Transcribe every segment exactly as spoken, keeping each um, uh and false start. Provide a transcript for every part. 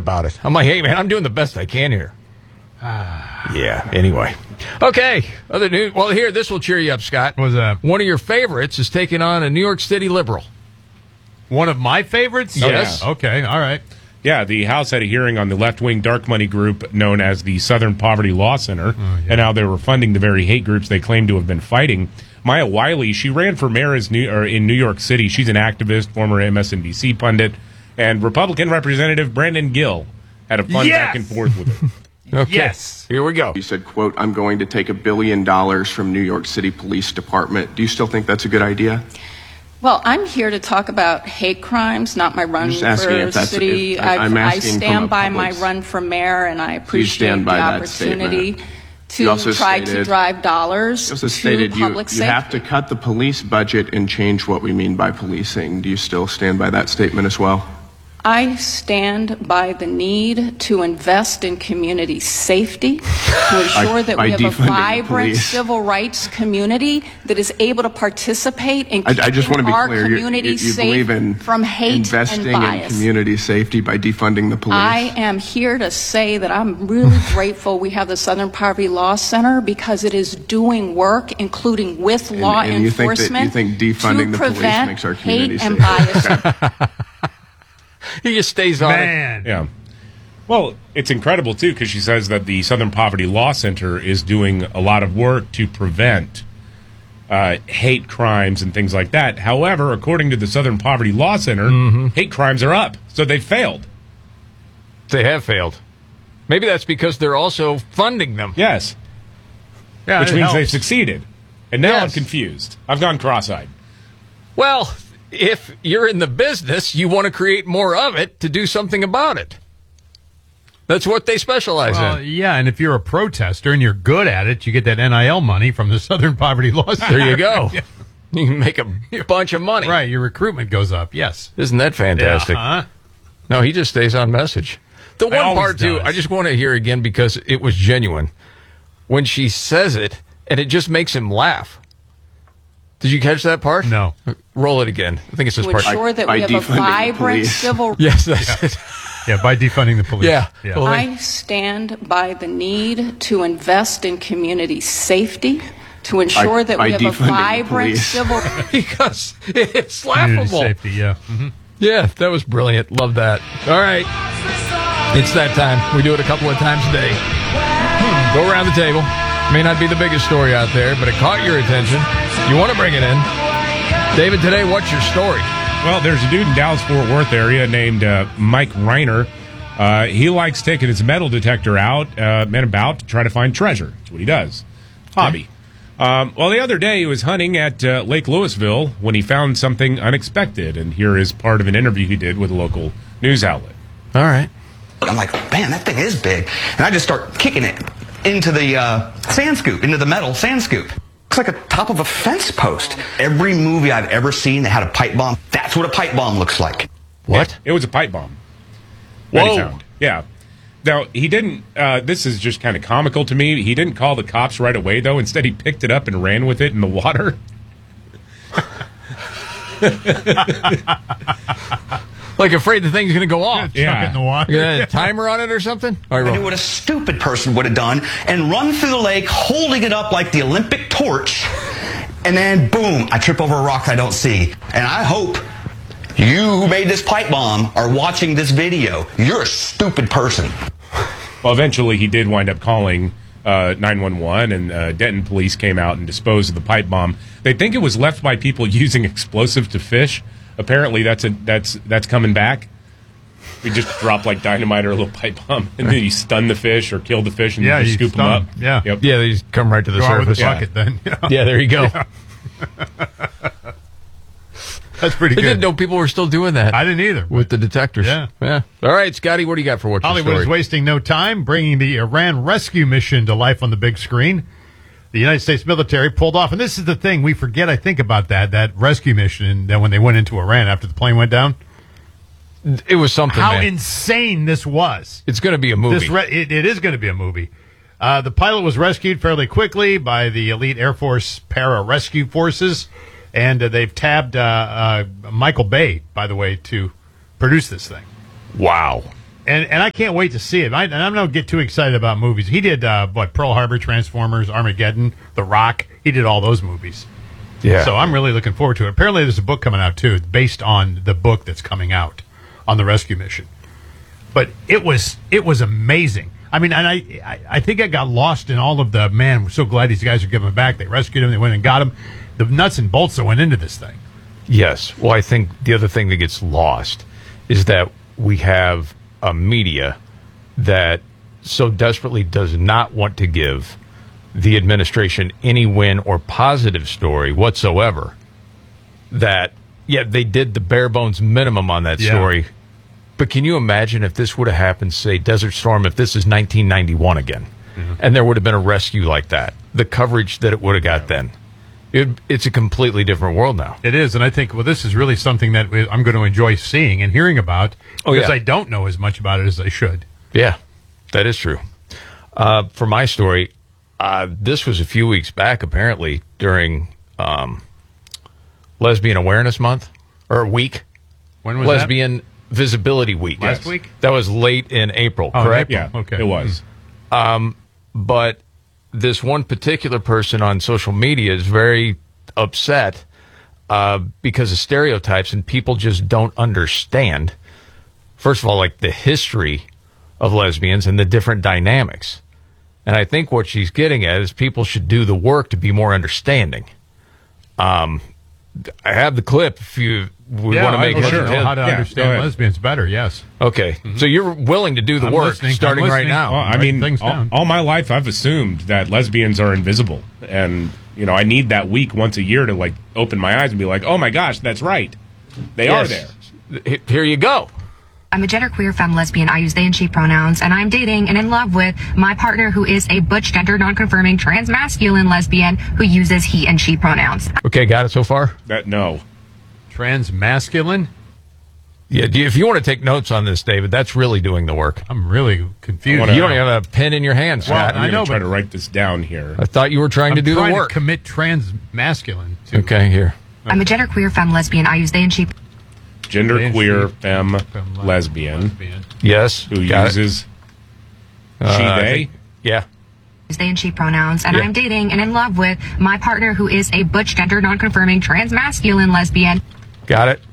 about it. I'm like, hey, man, I'm doing the best I can here. Yeah, anyway. Okay, other news. Well, here, this will cheer you up, Scott. What was that? One of your favorites is taking on a New York City liberal. One of my favorites? Yes. Oh, yeah. Okay, all right. Yeah, the House had a hearing on the left-wing dark money group known as the Southern Poverty Law Center, oh, yeah. and how they were funding the very hate groups they claimed to have been fighting. Maya Wiley, she ran for mayor as New, or in New York City. She's an activist, former M S N B C pundit, and Republican Representative Brandon Gill had a fun yes! back and forth with her. Okay. Yes. Here we go. You said, quote, I'm going to take a billion dollars from New York City Police Department. Do you still think that's a good idea? Well, I'm here to talk about hate crimes, not my run just asking for if that's- city. if- I- I'm I asking from stand a by my public's- run for mayor, and I you appreciate stand the by that opportunity statement? You also to try to stated- drive dollars You also to stated you, public you safety. have to cut the police budget and change what we mean by policing. Do you still stand by that statement as well? I stand by the need to invest in community safety, to ensure By- that by we have a defunding the vibrant police. civil rights community that is able to participate in I, I keeping just want to be our clear. You, community you, you safe believe in from hate investing and bias. in community safety by defunding the police? I am here to say that I'm really grateful we have the Southern Poverty Law Center because it is doing work, including with And- law and you think that- you enforcement, think defunding to the police prevent makes our hate community and safe. bias. He just stays on Man. Yeah. Well, it's incredible, too, because she says that the Southern Poverty Law Center is doing a lot of work to prevent uh, hate crimes and things like that. However, according to the Southern Poverty Law Center, Mm-hmm. hate crimes are up, so they failed. They have failed. Maybe that's because they're also funding them. Yes, Yeah, which it means helps. they've succeeded. And now I'm Yes. confused. I've gone cross-eyed. Well, if you're in the business, you want to create more of it to do something about it. That's what they specialize Well, in. yeah, and if you're a protester and you're good at it, you get that N I L money from the Southern Poverty Law Center. There you go. You can make a bunch of money. Right, your recruitment goes up, yes. Isn't that fantastic? Uh-huh. No, he just stays on message. The one always part, too, does. I just want to hear again because it was genuine. When she says it, and it just makes him laugh. Did you catch that part? No. Roll it again. I think it's this to part. ensure that By we have a defunding the vibrant police. civil Yes, that's it. Yeah, by defunding the police. Yeah. yeah. Well, I stand by the need to invest in community safety, to ensure By- that by we have a defunding the vibrant police. civil. because it's Community laughable. safety, yeah. hmm Yeah, that was brilliant. Love that. All right. It's that time. We do it a couple of times a day. Hmm. Go around the table. May not be the biggest story out there, but it caught your attention. You want to bring it in. David, today, what's your story? Well, there's a dude in Dallas-Fort Worth area named uh, Mike Reiner. Uh, he likes taking his metal detector out uh, and about to try to find treasure. That's what he does. Hobby. Um, well, the other day he was hunting at uh, Lake Louisville when he found something unexpected. And here is part of an interview he did with a local news outlet. All right. I'm like, man, that thing is big. And I just start kicking it into the uh, sand scoop, into the metal sand scoop. Looks like a top of a fence post. Every movie I've ever seen that had a pipe bomb, that's what a pipe bomb looks like. What? It was a pipe bomb. that he Whoa. found. Yeah. Now, he didn't, uh, this is just kind of comical to me. He didn't call the cops right away, though. Instead, he picked it up and ran with it in the water. Like afraid the thing's going to go off. Chuck it in the water. You got a timer on it or something? All right, I knew roll. what a stupid person would have done and run through the lake holding it up like the Olympic torch. And then, boom, I trip over a rock I don't see. And I hope you who made this pipe bomb are watching this video. You're a stupid person. Well, eventually, he did wind up calling uh, nine one one, and uh, Denton police came out and disposed of the pipe bomb. They think it was left by people using explosive to fish. Apparently, that's a, that's that's coming back. We just drop like dynamite or a little pipe bomb, and then you stun the fish or kill the fish, and Yeah, then you you scoop them stun up. 'em. Yeah. Yep. Yeah, they just come right to the Go out with surface. the bucket then. Yeah. Yeah, there you go. That's pretty I good. didn't know people were still doing that I didn't either. with the detectors. Yeah. Yeah. All right, Scotty, what do you got for what's your Hollywood story? is wasting no time bringing the Iran rescue mission to life on the big screen. The United States military pulled off, and this is the thing we forget, I think, about that that rescue mission. And then when they went into Iran after the plane went down, It was something, how man. insane this was. It's going to be a movie. This re- it, it is going to be a movie. Uh, the pilot was rescued fairly quickly by the elite Air Force para-rescue forces, and uh, they've tabbed uh, uh, Michael Bay, by the way, to produce this thing. Wow. and and I can't wait to see it. I, and I'm not get too excited about movies. He did uh, what Pearl Harbor, Transformers, Armageddon, The Rock. He did all those movies. Yeah. So I'm really looking forward to it. Apparently, there's a book coming out too, based on the book that's coming out on the rescue mission. But it was it was amazing. I mean, and I, I I think I got lost in all of the, man, we're so glad these guys are giving him back. They rescued him. They went and got him. The nuts and bolts that went into this thing. Yes. Well, I think the other thing that gets lost is that we have a media that so desperately does not want to give the administration any win or positive story whatsoever that, yeah, they did the bare bones minimum on that Yeah. story. But can you imagine if this would have happened, say, Desert Storm, if this is nineteen ninety-one again, mm-hmm. and there would have been a rescue like that, the coverage that it would have got then? It, it's a completely different world now. It is, and I think, well, this is really something that we- I'm going to enjoy seeing and hearing about Oh, because yeah. I don't know as much about it as I should. Yeah, that is true. Uh, for my story, uh, this was a few weeks back, apparently, during um, Lesbian Awareness Month, or Week. When was Lesbian Visibility Week. Last Yes. week? That was late in April, Oh, correct? April. Yeah, Okay. it was. But this one particular person on social media is very upset uh, because of stereotypes, and people just don't understand, first of all, like the history of lesbians and the different dynamics. And I think what she's getting at is people should do the work to be more understanding. Um, I have the clip if you would Yeah, want to make I it. sure know how to Yeah, go understand ahead. lesbians better, yes. Okay, so you're willing to do the I'm work listening. I'm starting right listening. now. Well, I Write mean, things all, down. all my life I've assumed that lesbians are invisible, and you know I need that week once a year to like open my eyes and be like, oh my gosh, that's right, they are there. there. Here you go. I'm a genderqueer femme lesbian. I use they and she pronouns, and I'm dating and in love with my partner who is a butch gender nonconforming transmasculine lesbian who uses he and she pronouns. Okay, got it so far? That no, Transmasculine? Yeah, do you- if you want to take notes on this, David, that's really doing the work. I'm really confused. wanna- You don't even have a pen in your hand, Well, Scott. I I'm know, going to try but- to write this down here. I thought you were trying I'm to do trying the work. to commit transmasculine to Okay, here. I'm a genderqueer femme lesbian. I use they and she Genderqueer She- femme femme le- lesbian lesbian. Yes. who got it. uses Uh, she I they. think- Yeah. use they and she pronouns, and Yeah. I'm dating and in love with my partner who is a butch gender nonconforming transmasculine lesbian. Got it.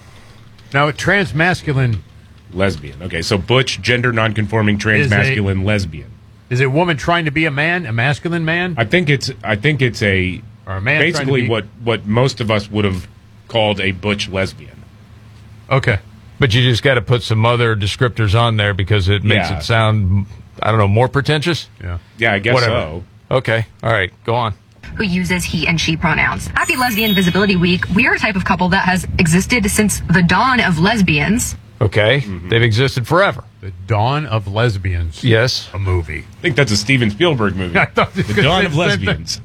Now, transmasculine, lesbian. Okay, so butch, gender nonconforming, transmasculine, lesbian. is it a woman trying to be a man, a masculine man? I think it's I think it's a Or a man trying to basically be- what what most of us would have called a butch lesbian. Okay. But you just got to put some other descriptors on there because it makes Yeah. it sound, I don't know, more pretentious? Yeah. Yeah, I guess Whatever. so. Okay. All right. Go on. Who uses he and she pronouns. Happy Lesbian Visibility Week. We are a type of couple that has existed since the dawn of lesbians. Okay. Mm-hmm. They've existed forever. The Dawn of Lesbians. Yes. A movie. I think that's a Steven Spielberg movie. I thought you The were Dawn gonna of say the same thing. Lesbians.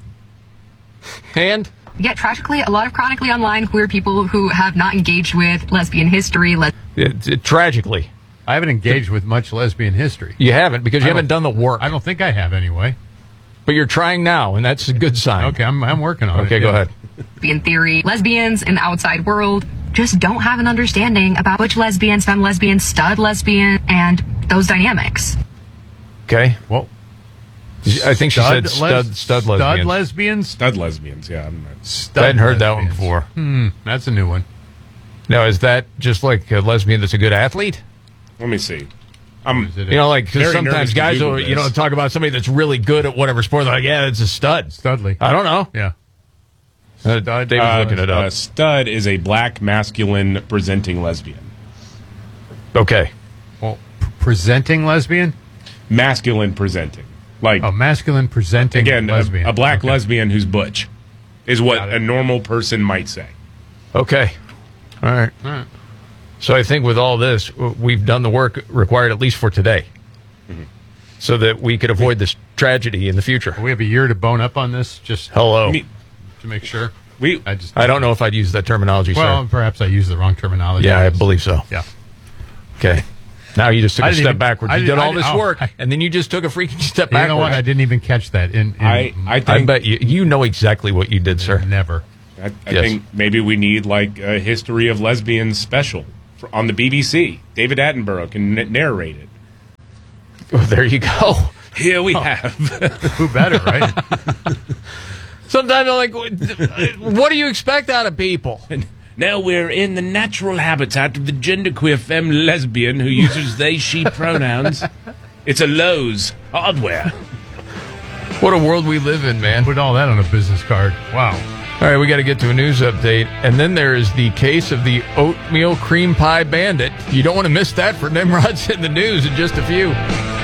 And Yet tragically, a lot of chronically online queer people who have not engaged with lesbian history, les- it, it, tragically, I haven't engaged with much lesbian history. you haven't because you I haven't don't- done the work. I don't think I have anyway. But you're trying now, and that's a good sign. Okay, I'm, I'm working on it. Okay, go yeah. ahead. lesbian theory. Lesbians in the outside world just don't have an understanding about butch lesbians, femme lesbians, stud lesbian, and those dynamics. Okay. Well, I think she said stud, les- stud Stud lesbians. lesbians? Stud lesbians, yeah. I'm not- Stud I hadn't heard that one lesbians. before. Hmm, that's a new one. Now, is that just like a lesbian that's a good athlete? Let me see. I'm Is it You know, like 'cause Very sometimes nervous to guys Google will, you this. know, talk about somebody that's really good at whatever sport. They're like, yeah, it's a stud. Studley? I don't know. Yeah. Uh, David's uh, looking it up. uh, stud is a black masculine presenting lesbian. Okay. Well, p- presenting lesbian? Masculine presenting. Like Oh, masculine presenting again, a, lesbian. a black Okay. lesbian who's butch is what Got it. a normal person might say. Okay. All right. All right. So I think with all this, w- we've done the work required at least for today, so that we could avoid this tragedy in the future. We have a year to bone up on this, just Hello. I mean, to make sure. we I just. I don't know if I'd use that terminology, Well, sir. perhaps I used the wrong terminology. Yeah, I believe so. Yeah. Okay. Now you just took I a didn't step even- backwards. I You didn't- did I all this didn't- oh, work, I- and then you just took a freaking step You backwards. know what? I didn't even catch that. In, in I I I think bet you you know exactly what you did, sir. never. I, I Yes. think maybe we need like a history of lesbians special for, on the B B C. David Attenborough can n- narrate it. Oh, there you go. Here we oh. have. Who better, right? Sometimes I'm like, what do you expect out of people? And now we're in the natural habitat of the genderqueer femme lesbian who uses they, she pronouns. It's a Lowe's hardware. What a world we live in, man. Put all that on a business card. Wow. All right, we got to get to a news update. And then there is the case of the oatmeal cream pie bandit. You don't want to miss that for Nimrod's in the news in just a few.